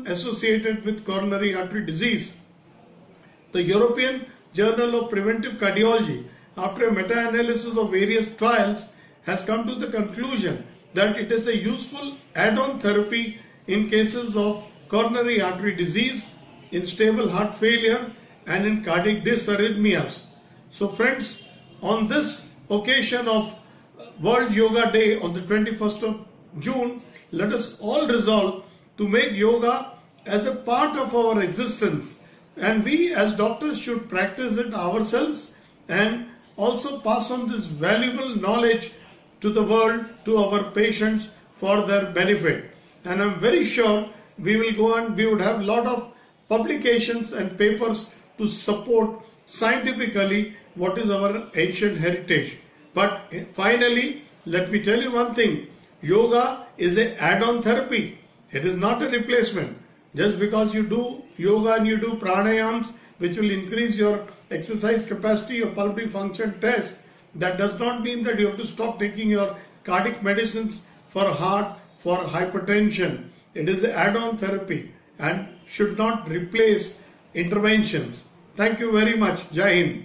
associated with coronary artery disease. The European Journal of Preventive Cardiology, after a meta-analysis of various trials, has come to the conclusion that it is a useful add-on therapy in cases of coronary artery disease, in stable heart failure, and in cardiac dysarrhythmias. So friends, on this occasion of World Yoga Day on the 21st of June, let us all resolve to make yoga as a part of our existence, and we as doctors should practice it ourselves and also pass on this valuable knowledge to the world, to our patients for their benefit. And I'm very sure we will go on, we would have a lot of publications and papers to support scientifically what is our ancient heritage. But finally, let me tell you one thing, yoga is an add-on therapy. It is not a replacement. Just because you do yoga and you do pranayams, which will increase your exercise capacity, your pulmonary function test, that does not mean that you have to stop taking your cardiac medicines for heart, for hypertension. It is an add-on therapy and should not replace interventions. Thank you very much. Jai Hind.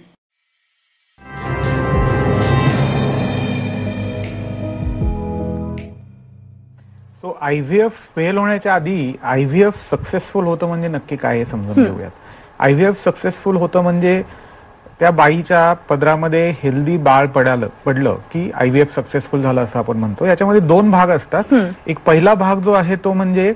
So IVF fail होण्याच्या आधी IVF successful होतं म्हणजे नक्की काय हे समजून घेऊयात. IVF successful होतं म्हणजे त्या बाईच्या पदरामध्ये हेल्दी बाळ पडलं की IVF सक्सेसफुल झालं असं आपण म्हणतो. याच्यामध्ये दोन भाग असतात. एक पहिला भाग जो आहे तो म्हणजे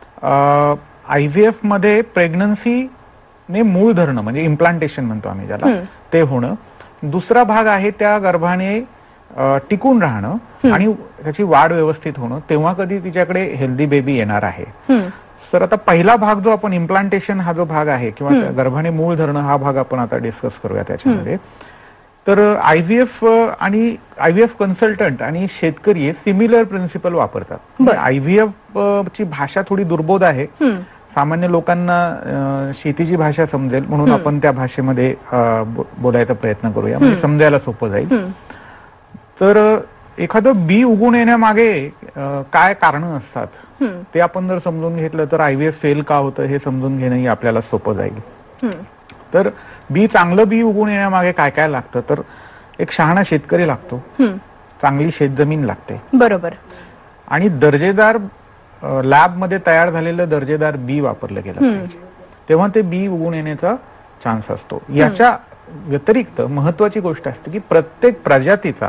IVF मध्ये प्रेग्नन्सीने मूळ धरणं म्हणजे इम्प्लांटेशन म्हणतो आम्ही ज्याला, ते होणं. दुसरा भाग आहे त्या गर्भाने टिकून राहणं आणि त्याची वाढ व्यवस्थित होणं, तेव्हा कधी तिच्याकडे हेल्दी बेबी येणार आहे. तर आता पहिला भाग जो आपण इम्प्लांटेशन हा जो भाग आहे किंवा गर्भाने मूळ धरणं हा भाग आपण आता डिस्कस करूया त्याच्यामध्ये. तर IVF आणि IVF कन्सल्टंट आणि शेतकरी सिमिलर प्रिन्सिपल वापरतात. IVF ची भाषा थोडी दुर्बोध आहे, सामान्य लोकांना शेतीची भाषा समजेल म्हणून आपण त्या भाषेमध्ये बोलायचा प्रयत्न करूया, म्हणजे समजायला सोपं जाईल. तर एखादं बी उगून येण्यामागे काय कारणं असतात ते आपण जर समजून घेतलं तर IVF फेल का होतं हे समजून घेणंही आपल्याला सोपं जाईल. तर चांगलं बी उगून येण्यामागे काय काय लागतं, तर एक शहाणा शेतकरी लागतो, चांगली शेतजमीन लागते, बरोबर, आणि दर्जेदार लॅबमध्ये तयार झालेलं दर्जेदार बी वापरलं गेलं पाहिजे, तेव्हा ते बी उगून येण्याचा चान्स असतो. याच्या व्यतिरिक्त महत्वाची गोष्ट असते की प्रत्येक प्रजातीचा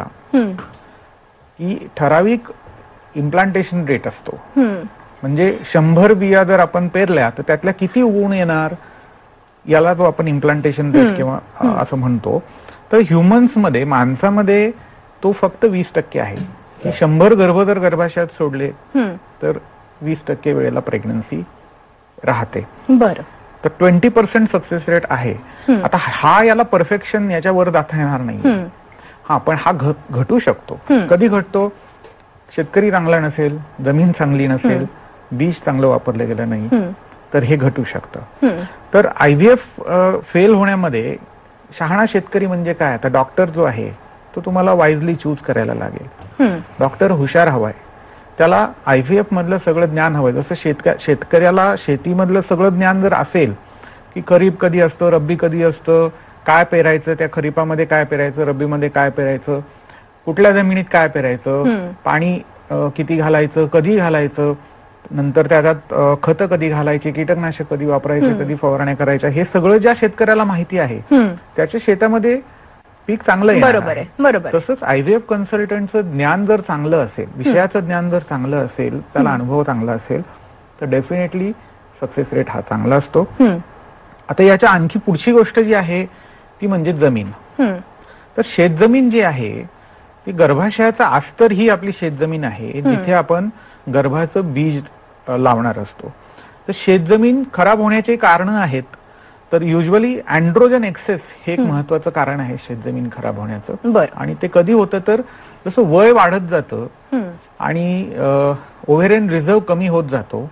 ही ठराविक इम्प्लांटेशन रेट असतो. म्हणजे 100 बिया जर आपण पेरल्या तर त्यातल्या किती उगवून येणार याला जो आपण इम्प्लांटेशन रेट किंवा असं म्हणतो. तर ह्युमन्समध्ये, माणसामध्ये तो फक्त 20% आहे. 100 गर्भ जर गर्भाशयात सोडले तर 20% वेळेला प्रेग्नन्सी राहते. बरं. तर 20% सक्सेस रेट आहे. आता हा याला परफेक्शन याच्यावर जाता येणार नाही. हा, पण हा घटू शकतो. कधी घटतो? शेतकरी चांगला नसेल, जमीन चांगली नसेल, बीज चांगलं वापरलं गेलं नाही तर हे घटू शकतं. तर IVF फेल होण्यामध्ये शहाणा शेतकरी म्हणजे काय, आता डॉक्टर जो आहे तो तुम्हाला वाईजली चूज करायला लागेल. डॉक्टर हुशार हवाय, त्याला IVF मधलं सगळं ज्ञान हवंय. जसं शेतकऱ्याला शेतीमधलं सगळं ज्ञान जर असेल की खरीप कधी असतं, रब्बी कधी असतं, काय पेरायचं, त्या खरीपामध्ये काय पेरायचं, रब्बीमध्ये काय पेरायचं, कुठल्या जमिनीत काय पेरायचं, पाणी किती घालायचं, कधी घालायचं, नंतर त्याच्यात खतं कधी घालायची, कीटकनाशक कधी वापरायचे, कधी फवारण्या करायच्या, हे सगळं ज्या शेतकऱ्याला माहिती आहे त्याच्या शेतामध्ये पीक चांगलं आहे. बरोबर आहे, बरोबर. तसंच IVF कन्सल्टंटचं ज्ञान जर चांगलं असेल, विषयाचं ज्ञान जर चांगलं असेल, त्याला अनुभव चांगला असेल तर डेफिनेटली सक्सेस रेट हा चांगला असतो. आता याच्या आणखी पुढची गोष्ट जी आहे ती म्हणजे जमीन. तर शेतजमीन जी आहे ती गर्भाशयाचा अस्तर ही आपली शेतजमीन आहे, जिथे आपण गर्भाचं बीज लावणार असतो. तर शेतजमीन खराब होण्याचे कारण आहेत. तर युजली अँड्रोजन एक्सेस हे एक महत्वाचं कारण आहे शेतजमीन खराब होण्याचं. आणि ते कधी होतं तर जसं वय वाढत जातं आणि ओव्हेरियन रिझर्व कमी होत जातो.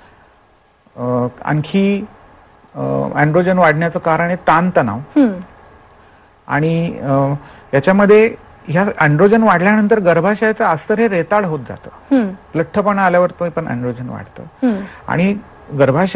आणखी अँड्रोजन वाढण्याचं कारण आहे ताणतणाव. आणि याच्यामध्ये ह्या अँड्रोजन वाढल्यानंतर गर्भाशयाचं अस्तर हे रेताळ होत जातं, लठ्ठपणा आल्यावर तो पण अँड्रोजन वाढतं आणि गर्भाशय